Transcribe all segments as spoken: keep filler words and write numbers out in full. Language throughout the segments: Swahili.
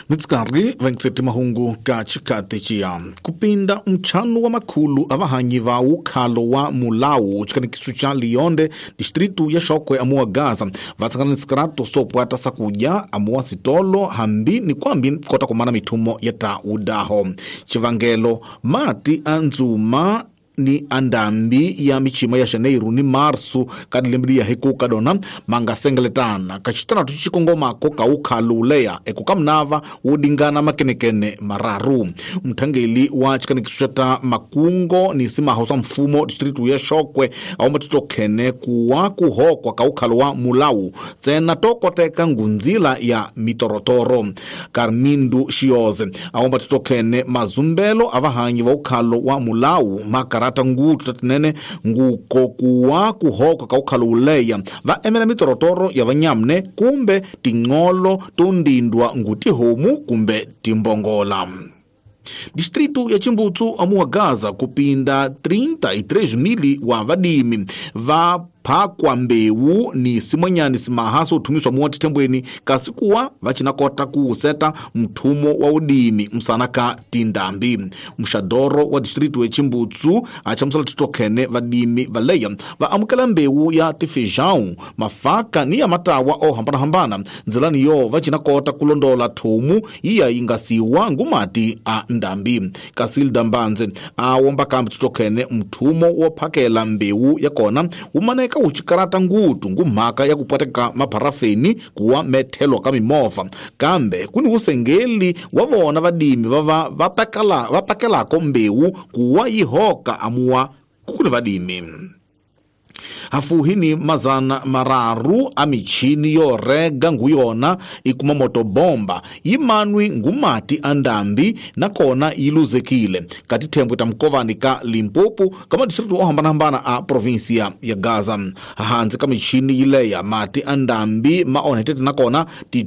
Mitskari vengseti mahungu ka chikatichia. Kupinda mchanu wa makulu avahanyi va ukhalo wa Mulau chikani kisucha Lionde distritu ya Shokwe amua Gaza. Vasangana niskrato sopo ata sakuja amua sitolo hambi ni kwambi kota kumana mitumo yata udaho. Chivangelo mati anzuma ni andambi ya michima ya Janeiro ni Marsu kadilimbili ya heku kadona manga sengeletana kachitana tuchikongoma koka ukalulea ekukamnava udingana makenekene mararu. Mtangeli wa chikani kisuchata makungo ni sima hosa mfumo distritu ya Shokwe aomba tutokene kuwa kuhokwa kaukalua Mulau zena toko teka ngunzila ya mitorotoro. Karmindu Shioze aomba tutokene mazumbelo avahanyi wa ukalo wa Mulau makara tangu tutatinene nguko kuwa kuhoka kaukhalu uleya va emela mitorotoro ya vanyamne kumbe tingolo tundindwa nguti homu kumbe timbongola. Distritu ya Chimbutsu amua Gaza kupinda trinta e três mili wa vadimi va pakwa mbeu ni simonyani simahaso utumiswa muwati tembweni kasikuwa vachinakota kuuseta mtumo wa udimi msanaka tindambi. Mshadoro wa distritu ya Chimbutsu achamsala tutokene vadimi valeya va amukala mbeu ya tifejau mafaka ni ya matawa o hambana hambana nzilani yo vachinakota kulondola tumu iya ingasiwa ngumati a ndambi. Kasilda Mbanze awomba kambi tutokene mtumo wa pakela mbeu ya kona umaneka uchikarata ngutu ngumaka ya kupateka maparafeni kuwa metelo kami mofa kambe kuni usengeli wavona vadimi vava vapakala vapakela kombeu kuwa ihoka amua kukuni vadimi. Hafuhini mazana mararu amichini yo rega nguyona ikuma motobomba imanwi ngumati andambi na kona iluzekile kati tembwe tamkovanika Limpopo kama distritu ohambana hambana a provinsia ya Gaza. Hanzi kamichini ile ya mati andambi maonetete na kona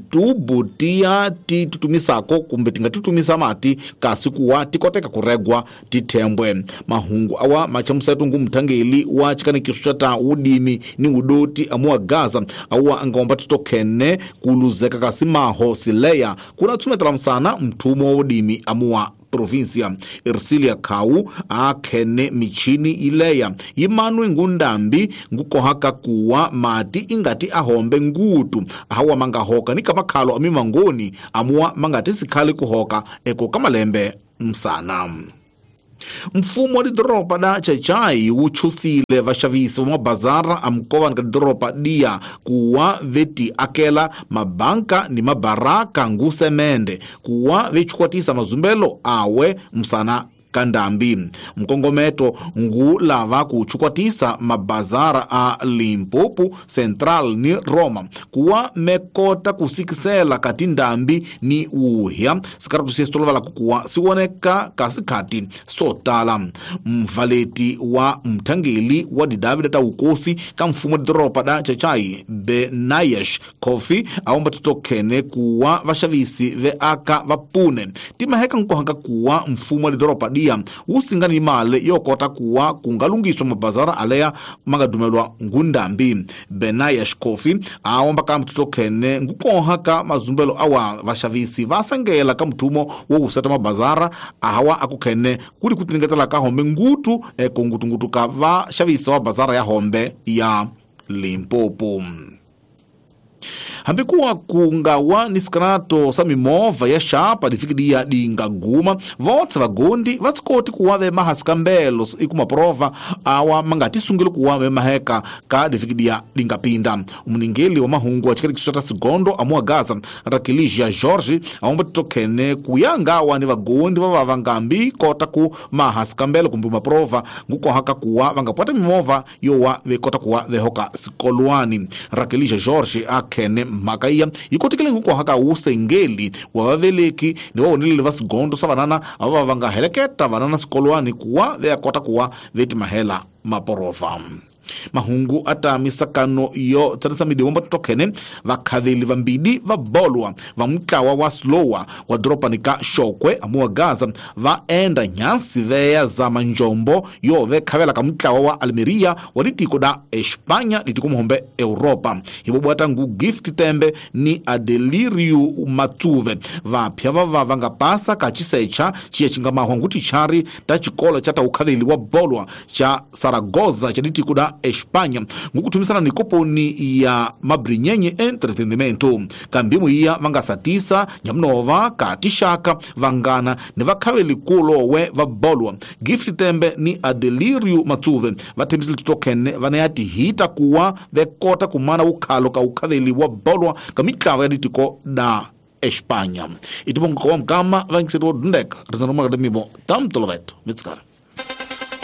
titubutia titutumisako kumbe tinga tutumisa mati kasikuwa tikoteka kuregwa titembwe. Mahungu awa machamusetu ngumtangeli wa chikani kisuchata udimi ni udoti amua Gaza awa angomba tutokene kuluzeka kasimaho sileya kuna tumetala msana mtumo udimi amua provinsia. Ersilia Kau akene michini ileya imanwe ngundambi ngukohaka kuwa mati ingati ahombe ngutu hawa mangahoka ni kama kalo amimangoni amua mangati sikali kuhoka eko kamalembe msana. Mfumo wa dropa da chachai uchusile vashavisi wa mabazara amkowa nga dropa dia kuwa veti akela mabanka ni mabaraka nguse mende kuwa vechukwatisa mazumbelo awe msana kandambi. Mkongometo ngu lava kuchukwatisa mabazara a Limpopo Central ni Roma kuwa mekota kusikisela kati ndambi ni uhia sikaratu siestolova la kukuwa siwoneka kasikati sotala. Mvaleti wa mtangeli wa David ukosi kamfumo dropa da chachai Benayesh Kofi aomba tutokene kuwa vashavisi ve aka vapune tima heka nkuhanga kuwa mfumo dropa usingani imale yokota kuwa kungalungiswa mabazara alea magadumelwa ngundambi. Benayesh Kofi aomba kama tutokene ngukohaka mazumbelo awa vashavisi vasangela kamtumo wo useta mabazara ahawa akukene kuri kutingetela ka hombe ngutu eko ngutu ngutu ka vashavisi wa bazara ya hombe ya Limpopo. Hambikuwa kungawa niskanato samimova ya shapa difikidia dingaguma votse vagondi vatsikoti kuwave mahasikambelo ikumaprova awa mangati sungilo kuwave maheka ka difikidia dingapinda. Umuningeli wa mahungu wa chikari kisota sigondo amua Gaza Rakilija George aomba tutokene kuyangawa ni vagondi vava vangambi kota ku mahasikambelo kumbi maprova nguko haka kuwa vangapata mimova yowa vekota kuwa vehoka sikoluani. Rakilija George akene makaiya ikotikele nguko haka usengeli wa vaveleki ni waonile vasigondo savanana ava vanga heleketa vanana sikolwani kuwa vea kota kuwa veti mahela maporofa. mahungu ata misakano yo tsanisa midimomba tokene vakhaveli vambidi va bolwa va mkawa wa slowa wa dropani ka Xokwe amuwa Gaza va enda nyansi veya za manjombo yo ve khavela ka mkawa wa Almeria wa litiko da Espanya litiko muhombe Europa. Hibo bwata ngu Gift Tembe ni Adelirio Matsuve va pyava va vanga pasa ka chisecha chiye chingamaho nguti chari ta chikola chata ukhaveli wa bolwa cha Saragoza cha litiko da Espanya ngukutumisana ni koponi ya mabrinyenye entretenimento kambimu iya vanga satisa nyamnova ka tishaka vangana ni vakhaveli kulowe va bolwa. Gift Tembe ni Adelirio Matsuve vatembisili tutokene vanayati hita kuwa vekota kumana ukhalo ka ukhaveli wa bolwa kamikawa ya litiko da Espanya. Itibongo kwa mkama vangisetu wa dundeka rizanoma kademibo tamtoloveto mitskara.